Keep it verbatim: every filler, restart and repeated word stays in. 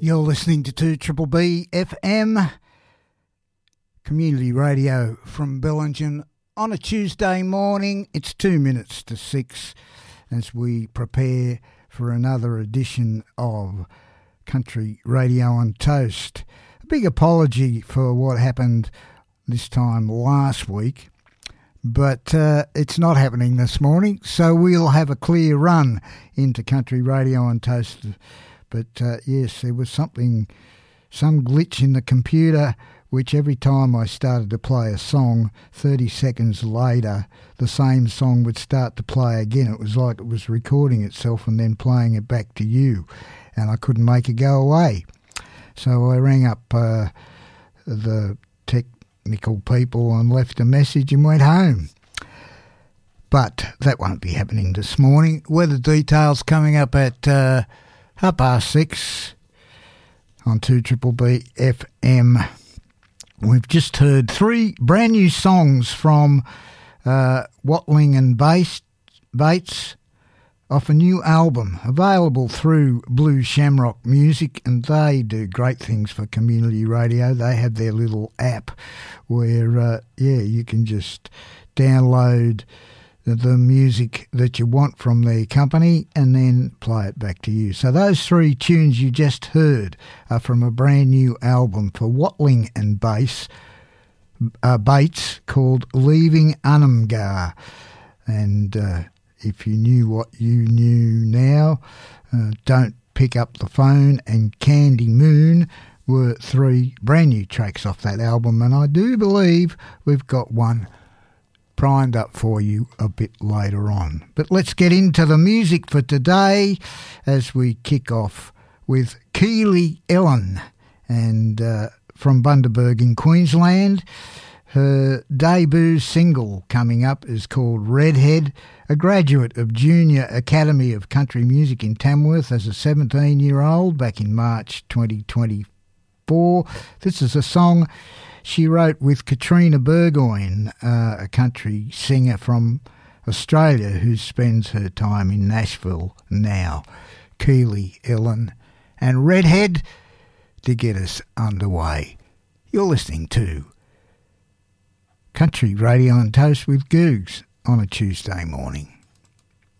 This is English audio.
You're listening to two B B F M, community radio from Bellingen on a Tuesday morning. It's two minutes to six as we prepare for another edition of Country Radio on Toast. A big apology for what happened this time last week, but uh, it's not happening this morning, so we'll have a clear run into Country Radio on Toast. But uh, yes, there was something, some glitch in the computer, which every time I started to play a song, thirty seconds later, the same song would start to play again. It was like it was recording itself and then playing it back to you, and I couldn't make it go away. So I rang up uh, the technical people and left a message and went home. But that won't be happening this morning. Weather details coming up at Uh, half past six on two B B F M. We've just heard three brand new songs from uh, Watling and Bates, Bates off a new album available through Blue Shamrock Music, and they do great things for community radio. They have their little app where, uh, yeah, you can just download the music that you want from the company and then play it back to you. So those three tunes you just heard are from a brand new album for Watling and Bates, uh, Bates called Leaving Unumgar. And uh, if you knew what you knew now, uh, Don't Pick Up the Phone and Candy Moon were three brand new tracks off that album, and I do believe we've got one primed up for you a bit later on. But let's get into the music for today as we kick off with Keely Ellen, and uh, from Bundaberg in Queensland. Her debut single coming up is called Redhead. A graduate of Junior Academy of Country Music in Tamworth as a seventeen-year-old back in March twenty twenty-four. This is a song she wrote with Katrina Burgoyne, uh, a country singer from Australia who spends her time in Nashville now. Keely Ellen and Redhead to get us underway. You're listening to Country Radio on Toast with Googs on a Tuesday morning.